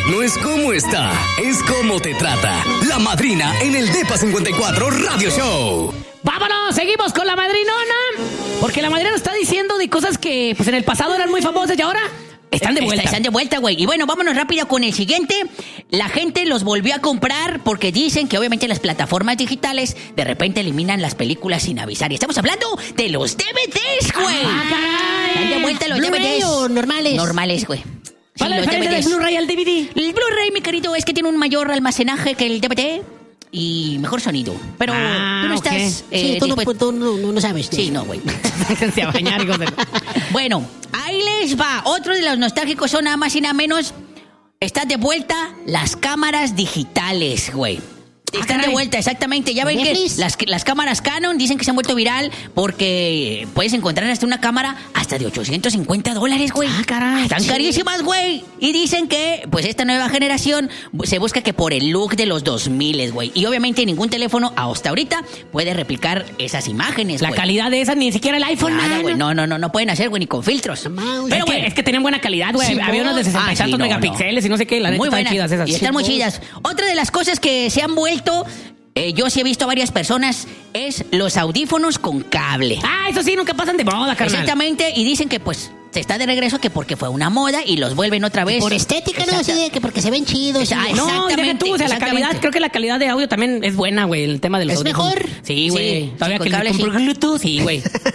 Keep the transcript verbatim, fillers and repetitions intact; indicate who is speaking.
Speaker 1: No es cómo está, es cómo te trata. La Madrina en el Depa cincuenta y cuatro Radio Show.
Speaker 2: ¡Vámonos! Seguimos con la madrinona. Porque la madrina está diciendo de cosas que pues en el pasado eran muy famosas y ahora están de vuelta.
Speaker 3: Están de vuelta, güey. Y bueno, vámonos rápido con el siguiente. La gente los volvió a comprar porque dicen que obviamente las plataformas digitales de repente eliminan las películas sin avisar. Y estamos hablando de los D V Ds, güey.
Speaker 2: ¡Ah, caray!
Speaker 3: Están de vuelta los D V
Speaker 4: ¿Blu-ray
Speaker 3: Ds.
Speaker 4: o normales?
Speaker 3: Normales, güey.
Speaker 2: ¿Cuál es la diferencia del Blu-ray al D V D?
Speaker 3: El Blu-ray, mi querido, es que tiene un mayor almacenaje que el D V D y mejor sonido. Pero
Speaker 2: Ah,
Speaker 3: tú no
Speaker 2: ok.
Speaker 3: estás...
Speaker 4: Sí,
Speaker 3: eh,
Speaker 4: tú, no,
Speaker 3: dispuesto-
Speaker 4: tú no, no, no sabes.
Speaker 3: Sí, no, güey.
Speaker 2: Déjense a bañar, hijos de...
Speaker 3: Bueno, ahí les va. Otro de los nostálgicos son nada más y nada menos. Están de vuelta las cámaras digitales, güey. Están de
Speaker 2: caray.
Speaker 3: vuelta, exactamente. Ya ven que
Speaker 4: Netflix.
Speaker 3: las, las cámaras Canon dicen que se han vuelto viral porque puedes encontrar hasta una cámara hasta de ochocientos cincuenta dólares, güey.
Speaker 2: Ah, caray.
Speaker 3: Están
Speaker 2: Sí.
Speaker 3: carísimas, güey. Y dicen que, pues, esta nueva generación se busca que por el look de los dos mil, güey. Y obviamente ningún teléfono hasta ahorita puede replicar esas imágenes,
Speaker 2: La
Speaker 3: güey.
Speaker 2: calidad de esa, ni siquiera el iPhone.
Speaker 3: Nada,
Speaker 2: nada,
Speaker 3: güey. No, no, no, no pueden hacer, güey, ni con filtros.
Speaker 4: Mouse.
Speaker 2: Pero,
Speaker 3: Pero,
Speaker 2: güey,
Speaker 3: güey,
Speaker 2: es que tenían buena calidad, güey.
Speaker 4: Sí,
Speaker 2: Había unas de sesenta
Speaker 3: Ah,
Speaker 2: y tantos
Speaker 3: sí, no,
Speaker 2: megapíxeles y no sé qué. La neta
Speaker 3: muy
Speaker 2: están
Speaker 3: buenas.
Speaker 2: chidas esas.
Speaker 3: Y están muy
Speaker 4: Sí,
Speaker 3: chidas. Otra de las cosas que se han vuelto, eh, yo sí he visto a varias personas, es los audífonos con cable.
Speaker 2: Ah, eso sí, nunca pasan de moda, carnal.
Speaker 3: Exactamente, y dicen que pues se está de regreso que porque fue una moda y los vuelven otra vez.
Speaker 4: Por estética, ¿no?
Speaker 3: Exacto.
Speaker 4: Así de que porque se ven chidos.
Speaker 3: Esa-
Speaker 4: y-
Speaker 3: no,
Speaker 2: No, y deja tú, o sea, la
Speaker 3: exactamente.
Speaker 2: calidad, creo que la calidad de audio también es buena, güey, el tema de los
Speaker 4: ¿Es
Speaker 2: audífonos.
Speaker 4: mejor?
Speaker 2: Sí, güey.
Speaker 3: Sí,
Speaker 2: Todavía
Speaker 3: sí,
Speaker 2: que
Speaker 3: con cable,
Speaker 2: le compró
Speaker 3: sí.
Speaker 2: Bluetooth, sí, güey.